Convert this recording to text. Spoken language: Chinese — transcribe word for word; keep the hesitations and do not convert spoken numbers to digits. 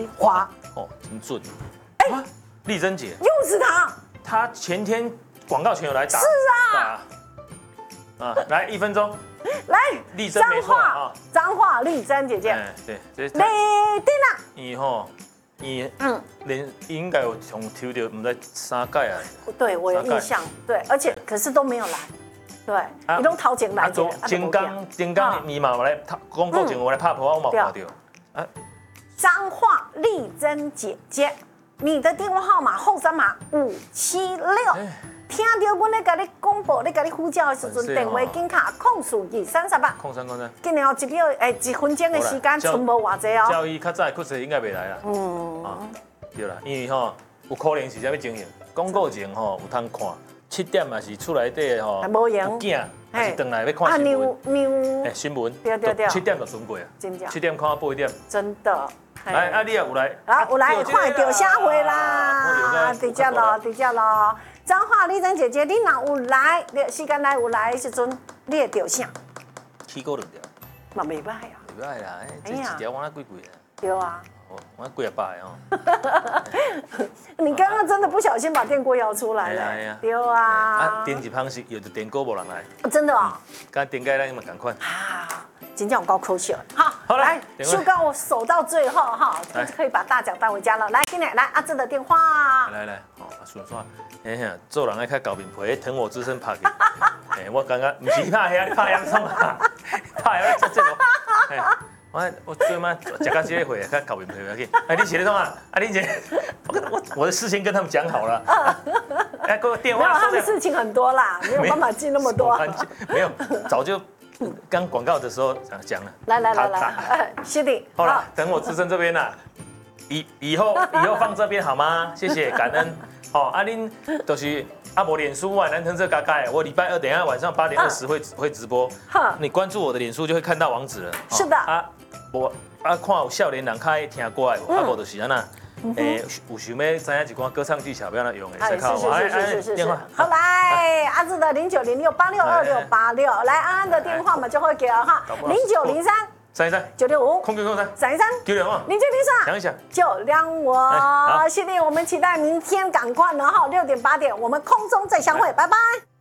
华。 哦，真准。哎，丽珍姐又是他。 她前天广告前有来打。 是啊。 打啊，来一分钟。 来， 丽珍没错啊。 彰化丽珍姐姐。 哎，对，这。 雷丁啊。 伊吼，伊嗯，连应该有从抽到唔知三届啊。 对，我有印象。对，而且可是都没有来。对，你都头前来。 金刚，金刚，你嘛来广告前我来拍婆，我嘛看到。啊。 彰化丽珍姐姐，你的电话号码后三码五七六。听到我咧甲你公布，咧甲你呼叫的时阵，电话紧卡控数二三十八。 控三控三。 今年有一秒诶，一分钟的时间，剩无偌济哦。 叫伊较早确实应该袂来啦。嗯。啊，对啦，因为吼有可能是啥物情形？广告前吼有通看，七点嘛是厝内底吼无闲， 有囝还是转来要看新闻。 new 诶，新闻。 对对对。 七点就准过啊。 真正。 七点看到八点。 真的。 来，啊，你也有来。 啊，有来，看到下回啦。伫遮咯，伫遮咯。彰化丽珍姐姐，你若有来，时间来有来的时阵，你会着啥？ 起锅两条。 嘛袂歹啊。 袂歹啦，这一条我那贵贵啊。 对啊。 我贵啊百哦。 你刚刚真的不小心把电锅摇出来了。对啊。 啊，电一方是有的电锅无人来。 真的啊。 刚电盖咱嘛赶快。 啊。真正有够可惜的，好， 好来，秀哥，我守到最后哈，可以把大奖带回家了。来，今天来阿志的电话。 来来，哦，顺顺，哎呀，做人爱较厚面皮，疼我之身拍去。哎，我感觉不是拍遐，你拍洋葱啊，拍遐做这个。哎，我我最嘛食到这个会较厚面皮要紧。哎，你写的什么？啊，你姐，我我我的事情跟他们讲好了。哎，给我电话。 没有，他们事情很多啦，没有办法记那么多。 没有，早就。刚广告的时候讲了， 来来来来，是的， 好了，等我资深这边啦，以以后以后放这边好吗？谢谢，感恩。好，阿恁都是阿伯脸书啊，南城这嘎嘎，我礼拜二等一下晚上八点二十会会直播，你关注我的脸书就会看到网址了。 是的， 啊，我啊看有少年人开听歌的，啊无就是安那。诶，有想要知影一寡歌唱技巧，要哪用的？ 哎，是是是是是是。好，来，阿志的零九零六八六二六八六，来安安的电话嘛就会给了哈，零九零三三一三九六五空九空三三一三九六五零九零三想一想九两五。谢谢，我们期待明天赶快呢哈，六点八点我们空中再相会，拜拜。